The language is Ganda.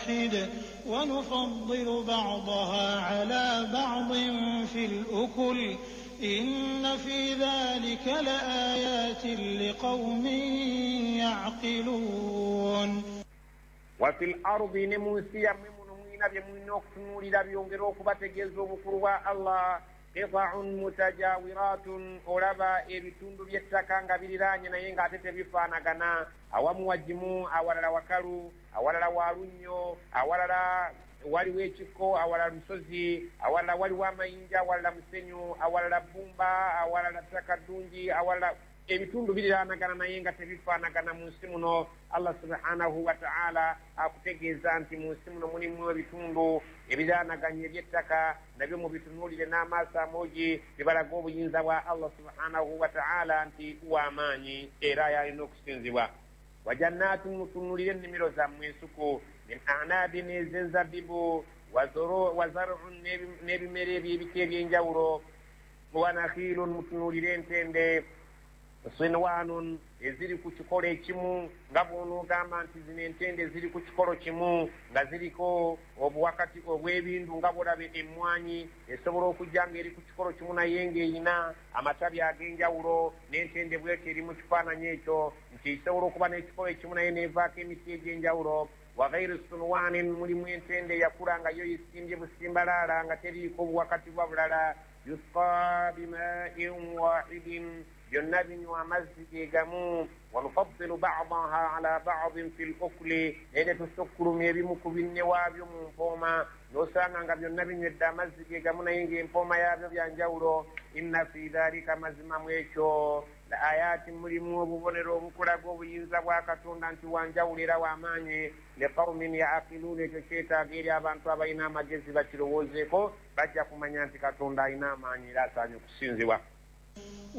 واحد ونفضل بعضها على بعض في الأكل إن في ذلك لآيات لقوم يعقلون. وفي الأرض نموسيا ممنوين بمنوك نولد بيونغروك باتجزو بكروا الله قطع متجاورات أولابا إبتندو بيتاكا بيراني نينغا تتبفانا غنا awamu wajimu awalala wakalu awalala walunyo awalala wali wechiko awalala lusozi awalala wali wamayinja awalala musenyu awalala bumba awalala takadungi awalala ebitundu biranagana naye nga tebifaanagana mu nsi muno. Allah subhanahu wa ta'ala akutegeeza nti mu nsi muno mulimu ebitundu ebiranaganye ebyettaka nabyo mubitunuulire n'amaaso amoogi bibalaga obuyinza bwa Allah subhanahu wa ta'ala nti w'amaanyi era yalina okusinzibwa. وجنات متنورين نميروزا ميسوكو من أعناب نزنزبيبو وزرع نبي مريبي بكيرين جاورو ونخيل متنورين تندي صنوان eziri ku kikolo ekimu nga bw'onoogamba nti zino entende ziri ku kikolo kimu nga ziriko obuwakati obw'ebindu nga bw'olaba emmwanyi esobola okujja ng'eri ku kikolo kimu naye ng'erina amatabi ag'enjawulo n'entende bw'etyo eri mu kifaananyi ekyo nti esobola okuba n'ekikolo ekimu naye neevaako emiti egy'enjawulo. wa ghayri sunwanin mulimu entende yakula nga yo yisimbye busimbalaala nga teriiko obuwakati bwa bulala. yusqa bima'in wahidin byonna binywa amazzi geegamu. wanufaddilu ba'daha ala ba'din fi l-ukli naye tusukkulumya ebimu ku binne waabyo mu mpooma n'osanga nga byonna binywedde amazzi geegamu naye ng'empooma yaabyo byanjawulo. inna fi dhalika mazima mu ekyo la ayati mulimu obubonero obukulaga obuyinza bwa Katonda nti wanjawulo era w'amaanyi liqaumin ya'qiluuna. ekyo kyetaaga eri abantu abalina amagezi bakirowoozeeko bajja kumanya nti Katonda alina amaanyi era asaanye okusinzibwa.